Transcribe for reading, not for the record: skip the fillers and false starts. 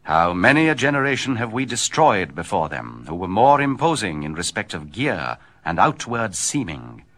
How many a generation have we destroyed before them, who were more imposing in respect of gear and outward seeming.